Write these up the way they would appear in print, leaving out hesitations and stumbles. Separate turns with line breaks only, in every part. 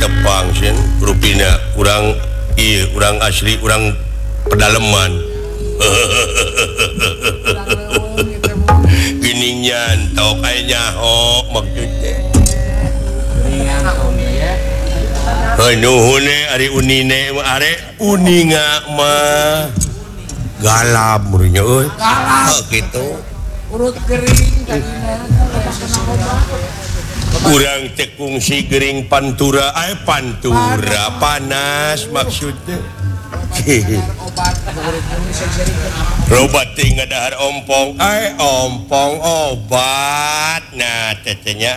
tepang rupina kurang kurang asli kurang pedalaman geningan tau kayaknya maksudnya nuhune ari unine are uninga mah galap murnya euy gitu urut gering urang teh kungsi gering pantura pantura panas maksudnya obat tinggal dahar ompong ompong obat nah tetenya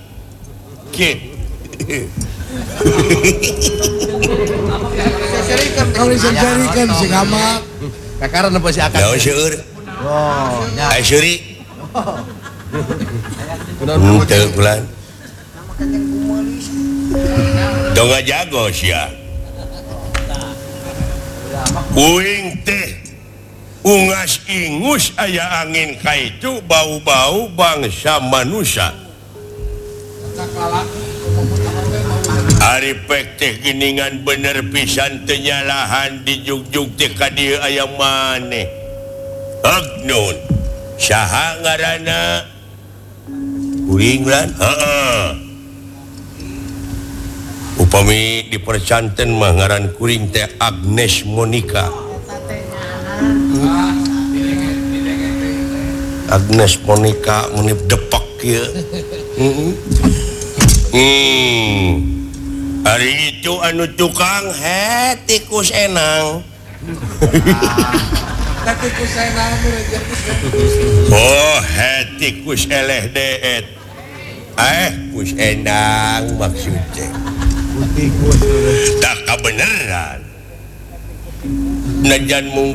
Sejarikan si Kamak.
Kakaran apa si Akang?
Naon seueur?
Oh, nya.
Ai seuri. Teu bulan. Dong jago sia. Uing teh ungas ingus aya angin kaitu bau-bau bangsa manusia. Ari pek teh geningan bener pisan tenyalahan di jugjug teh ka dieu aya maneh. Agnon. Saha ngaranna? Uing lan? Heeh. Upami dipercanten mah ngaran kuring teh Agnes Monica. Agnes Monica menip depak kieu. Hari itu anu tukang tikus enang.
Tikus enang
oh tikus eleh deet kus enang maksudnya tak kebenaran najan mung